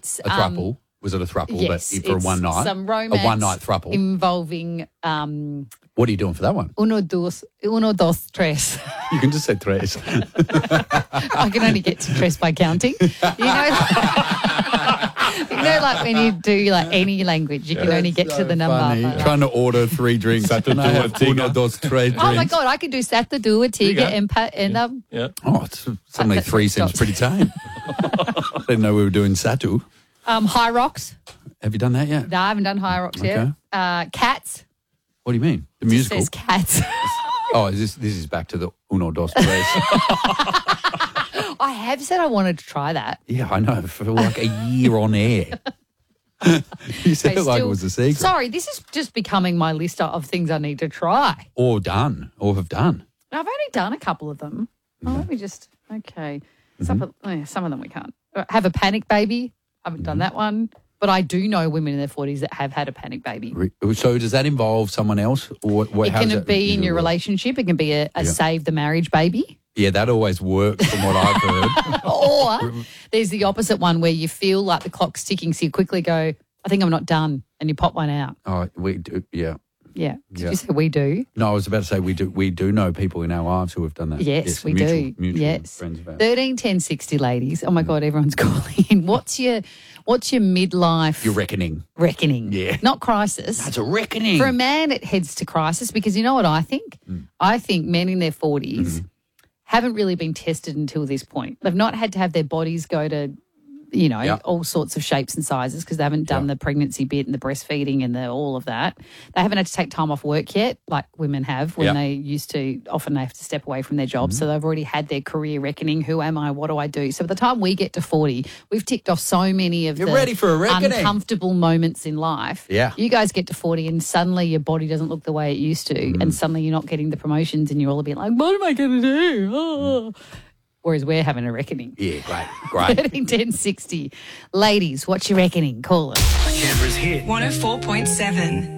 It's A thruple. Was it a thruple? Yes, But for it's one night? some romance. A one-night thruple. Involving What are you doing for that one? uno, dos, tres. You can just say tres. I can only get to tres by counting. Like when you do like any language, you can only get to the number. Funny. Like, Trying to order 3 drinks. Can I have uno, dos, tres drinks? oh my God, I can do Satadu, a tiger, go. and Yeah. Oh, suddenly 3 seems Dots. pretty tame. I didn't know we were doing Satu. High rocks. Have you done that yet? No, I haven't done high rocks yet. Cats. What do you mean? The It musical? says cats. Oh, this is back to the uno, dos, tres. I have said I wanted to try that. Yeah, I know. For like a year on air. You said Okay, it like it still- was a secret. Sorry, this is just becoming my list of things I need to try. Or done. Or have done. I've only done a couple of them. Oh, let me just, okay. Some of them we can't. Have a panic baby. I haven't done that one. But I do know women in their 40s that have had a panic baby. So does that involve someone else? Or what, It how does can that be in usually your work? relationship. It can be a save the marriage baby. Yeah, that always works from what I've heard. Or there's the opposite one where you feel like the clock's ticking, so you quickly go, I think I'm not done, and you pop one out. Oh, we do, yeah. Yeah. Did Yeah. you say we do? No, I was about to say we do know people in our lives who have done that. Yes, we mutual, do. Mutual Yes. friends of ours. 13, 10, 60, ladies. Oh my God, everyone's calling in. What's your midlife You're reckoning. reckoning? Yeah. Not crisis. That's a reckoning. For a man, it heads to crisis because you know what I think? I think men in their 40s haven't really been tested until this point. They've not had to have their bodies go to, Yeah. all sorts of shapes and sizes because they haven't done the pregnancy bit and the breastfeeding and all of that. They haven't had to take time off work yet, like women have when Yeah. they used to. Often they have to step away from their jobs. So they've already had their career reckoning. Who am I? What do I do? So by the time we get to 40, we've ticked off so many of You're the ready for a reckoning. uncomfortable moments in life. Yeah. You guys get to 40 and suddenly your body doesn't look the way it used to. And suddenly you're not getting the promotions and you're all a bit like, what am I going to do? Oh. Whereas we're having a reckoning. Yeah, great. 13, 10, 60. Ladies, what's your reckoning? Call us. Canberra's hit. 104.7.